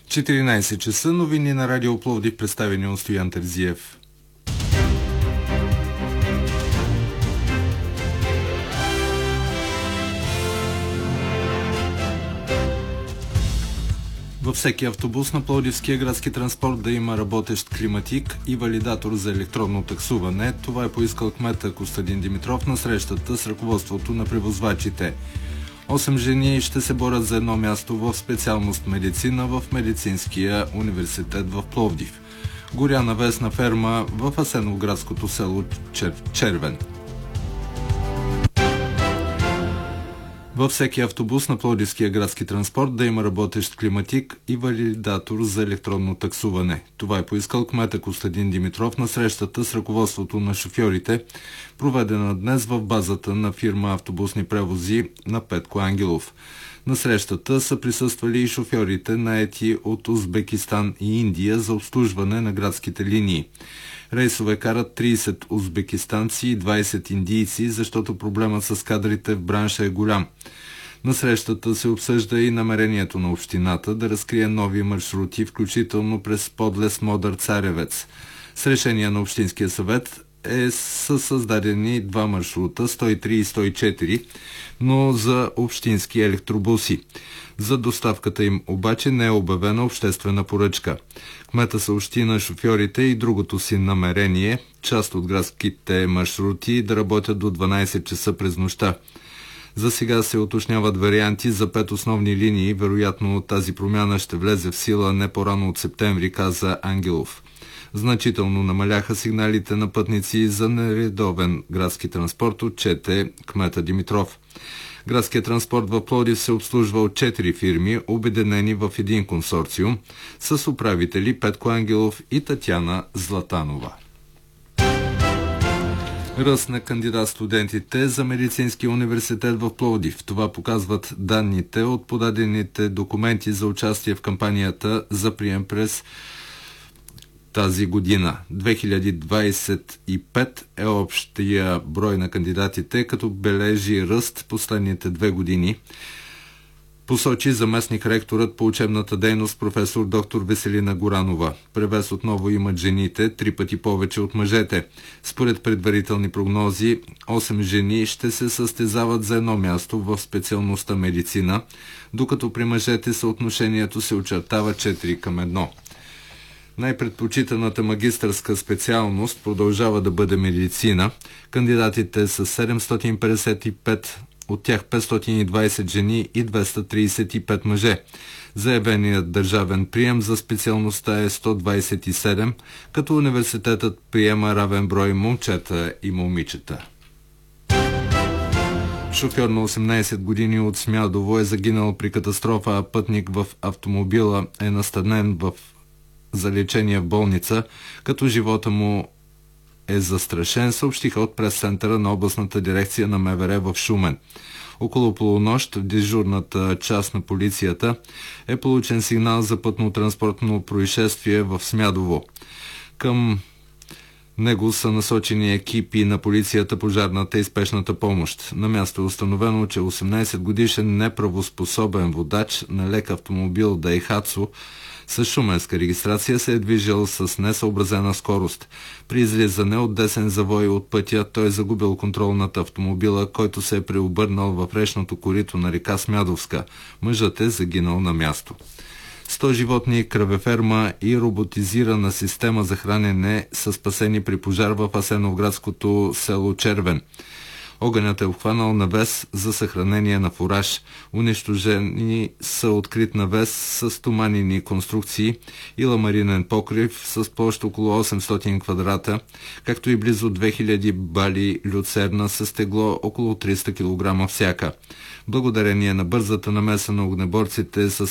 14 часа, новини на Радио Пловдив, представени от Стоян Терзиев. Във всеки автобус на Пловдивския градски транспорт да има работещ климатик и валидатор за електронно таксуване. Това е поискал кмета Костадин Димитров на срещата с ръководството на превозвачите. 8 жени ще се борят за едно място в специалност медицина в Медицинския университет в Пловдив. Горя навесна ферма в Асеновградското село Червен. Във всеки автобус на Пловдивския градски транспорт да има работещ климатик и валидатор за електронно таксуване. Това е поискал кмета Костадин Димитров на срещата с ръководството на шофьорите, проведена днес в базата на фирма Автобусни превози на Петко Ангелов. На срещата са присъствали и шофьорите, наети от Узбекистан и Индия за обслужване на градските линии. Рейсове карат 30 узбекистанци и 20 индийци, защото проблемът с кадрите в бранша е голям. На срещата се обсъжда и намерението на общината да разкрие нови маршрути, включително през подлез Модър Царевец. С решение на Общинския съвет са създадени два маршрута, 103 и 104, но за общински електробуси. За доставката им обаче не е обявена обществена поръчка. Кмета съобщи на шофьорите и другото си намерение, част от градските маршрути да работят до 12 часа през нощта. За сега се уточняват варианти за 5 основни линии, вероятно тази промяна ще влезе в сила не по-рано от септември, каза Ангелов. Значително намаляха сигналите на пътници за нередовен градски транспорт, отчете кмета Димитров. Градският транспорт в Пловдив се обслужва от 4 фирми, обединени в един консорциум, с управители Петко Ангелов и Татяна Златанова. Ръст на кандидат-студентите за Медицинския университет в Пловдив. Това показват данните от подадените документи за участие в кампанията за прием през тази година. 2025 е общия брой на кандидатите, като бележи ръст последните 2 години, посочи заместник ректорът по учебната дейност професор доктор Веселина Горанова. Превес отново имат жените, 3 пъти повече от мъжете. Според предварителни прогнози, 8 жени ще се състезават за едно място в специалността медицина, докато при мъжете съотношението се очертава 4 към 1. Най-предпочитаната магистърска специалност продължава да бъде медицина. Кандидатите са 755, от тях 520 жени и 235 мъже. Заявеният държавен прием за специалността е 127, като университетът приема равен брой момчета и момичета. Шофьор на 18 години от Смядово е загинал при катастрофа, а пътник в автомобила е настанен за лечение в болница, като живота му е застрашен, съобщиха от прес-центъра на областната дирекция на МВР в Шумен. Около полунощ в дежурната част на полицията е получен сигнал за пътно-транспортно происшествие в Смядово. Към него са насочени екипи на полицията, пожарната и спешната помощ. На място е установено, че 18-годишен неправоспособен водач на лек автомобил Дайхатсу с шуменска регистрация се е движил с несъобразена скорост. При излизане от десен завой от пътя той е загубил контрол над автомобила, който се е преобърнал в речното корито на река Смядовска. Мъжът е загинал на място. 100 животни, кравеферма и роботизирана система за хранене са спасени при пожар в Асеновградското село Червен. Огънят е обхванал навес за съхранение на фураж. Унищожени са открит навес с стоманени конструкции и ламаринен покрив с площ около 800 квадрата, както и близо 2000 бали люцерна с тегло около 300 кг всяка. Благодарение на бързата намеса на огнеборците с